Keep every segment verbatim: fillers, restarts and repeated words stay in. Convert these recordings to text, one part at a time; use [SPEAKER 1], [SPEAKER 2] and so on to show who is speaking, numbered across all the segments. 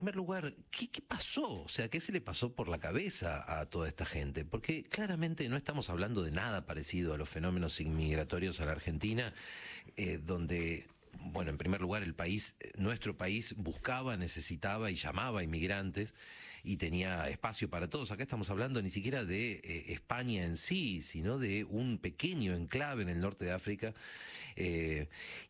[SPEAKER 1] primer lugar, ¿qué, ¿qué pasó? O sea, ¿qué se le pasó por la cabeza a toda esta gente? Porque claramente no estamos hablando de nada parecido a los fenómenos inmigratorios a la Argentina, eh, donde, bueno, en primer lugar, el país, nuestro país buscaba, necesitaba y llamaba a inmigrantes y tenía espacio para todos. Acá estamos hablando ni siquiera de eh, España en sí, sino de un pequeño enclave en el norte de África. Eh,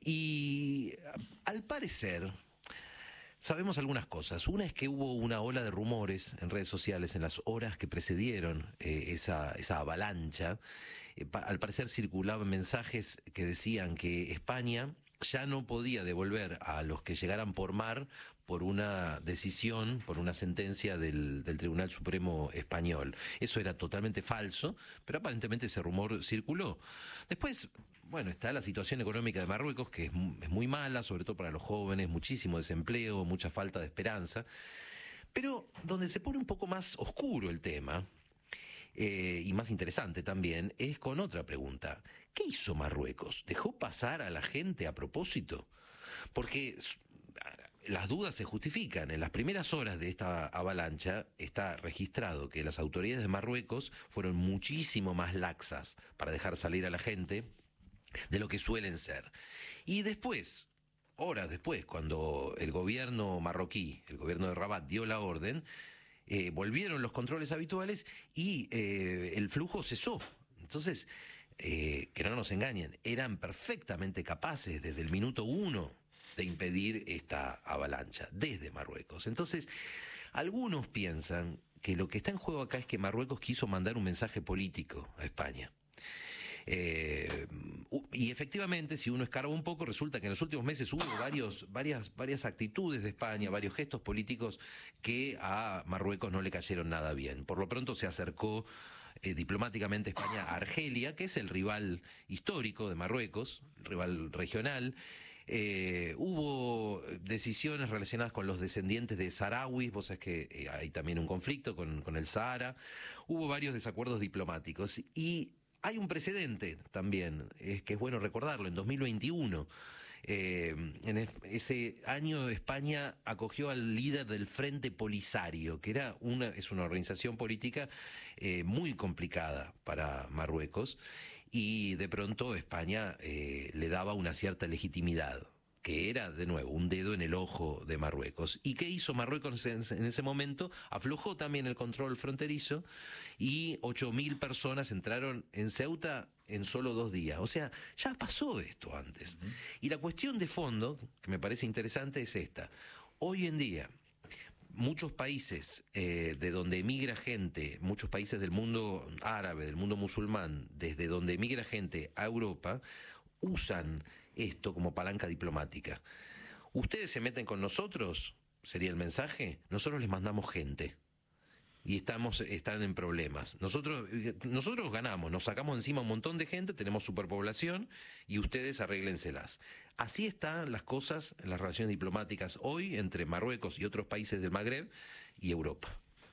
[SPEAKER 1] y al parecer... sabemos algunas cosas. Una es que hubo una ola de rumores en redes sociales en las horas que precedieron eh, esa, esa avalancha. Eh, pa, al parecer circulaban mensajes que decían que España ya no podía devolver a los que llegaran por mar por una decisión, por una sentencia del, del Tribunal Supremo Español. Eso era totalmente falso, pero aparentemente ese rumor circuló. Después, bueno, está la situación económica de Marruecos, que es, es muy mala, sobre todo para los jóvenes, muchísimo desempleo, mucha falta de esperanza. Pero donde se pone un poco más oscuro el tema, Eh, y más interesante también, es con otra pregunta. ¿Qué hizo Marruecos? ¿Dejó pasar a la gente a propósito? Porque las dudas se justifican. En las primeras horas de esta avalancha está registrado que las autoridades de Marruecos fueron muchísimo más laxas para dejar salir a la gente de lo que suelen ser. Y después, horas después, cuando el gobierno marroquí, el gobierno de Rabat, dio la orden, Eh, volvieron los controles habituales y eh, el flujo cesó. Entonces, eh, que no nos engañen, eran perfectamente capaces desde el minuto uno de impedir esta avalancha, desde Marruecos. Entonces, algunos piensan que lo que está en juego acá es que Marruecos quiso mandar un mensaje político a España. Eh, y efectivamente, si uno escarba un poco, resulta que en los últimos meses hubo varios, varias, varias actitudes de España, varios gestos políticos que a Marruecos no le cayeron nada bien. Por lo pronto se acercó eh, diplomáticamente España a Argelia, que es el rival histórico de Marruecos, el rival regional. Eh, hubo decisiones relacionadas con los descendientes de saharauis, vos sabés que eh, hay también un conflicto con, con el Sahara. Hubo varios desacuerdos diplomáticos y hay un precedente también, es que es bueno recordarlo. En dos mil veintiuno, eh, en ese año España acogió al líder del Frente Polisario, que era una, es una organización política eh, muy complicada para Marruecos, y de pronto España eh, le daba una cierta legitimidad, que era, de nuevo, un dedo en el ojo de Marruecos. ¿Y qué hizo Marruecos en, en ese momento? Aflojó también el control fronterizo y ocho mil personas entraron en Ceuta en solo dos días. O sea, ya pasó esto antes. Uh-huh. Y la cuestión de fondo, que me parece interesante, es esta. Hoy en día, muchos países eh, de donde emigra gente, muchos países del mundo árabe, del mundo musulmán, desde donde emigra gente a Europa, usan esto como palanca diplomática. Ustedes se meten con nosotros, sería el mensaje, nosotros les mandamos gente y estamos, están en problemas. Nosotros, nosotros ganamos, nos sacamos encima un montón de gente, tenemos superpoblación y ustedes arréglenselas. Así están las cosas en las relaciones diplomáticas hoy entre Marruecos y otros países del Magreb y Europa.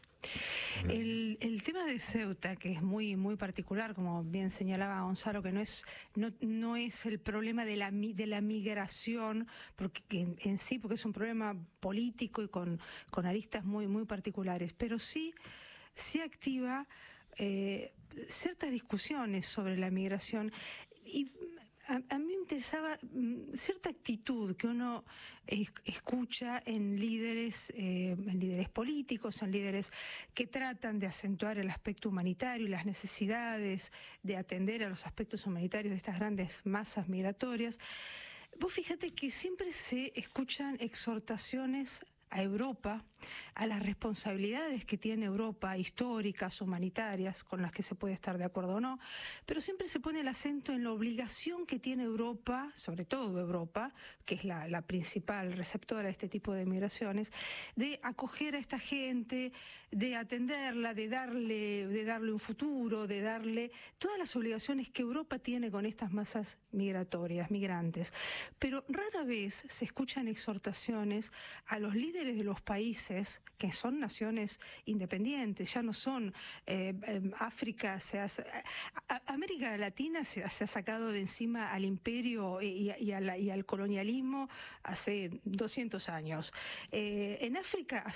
[SPEAKER 2] El, el tema de Ceuta, que es muy muy particular, como bien señalaba Gonzalo, que no es no no es el problema de la de la migración, porque en, en sí, porque es un problema político y con con aristas muy muy particulares, pero sí sí activa eh, ciertas discusiones sobre la migración. Y A, a mí me interesaba mm, cierta actitud que uno es, escucha en líderes, eh, en líderes políticos, en líderes que tratan de acentuar el aspecto humanitario y las necesidades de atender a los aspectos humanitarios de estas grandes masas migratorias. Vos fíjate que siempre se escuchan exhortaciones a Europa, a las responsabilidades que tiene Europa, históricas, humanitarias, con las que se puede estar de acuerdo o no, pero siempre se pone el acento en la obligación que tiene Europa, sobre todo Europa, que es la, la principal receptora de este tipo de migraciones, de acoger a esta gente, de atenderla, de darle, de darle un futuro, de darle todas las obligaciones que Europa tiene con estas masas migratorias, migrantes. Pero rara vez se escuchan exhortaciones a los líderes líderes de los países que son naciones independientes, ya no son eh, eh, África, se hace, a, América Latina se, se ha sacado de encima al imperio y, y, a la, y al colonialismo hace doscientos años. Eh, en África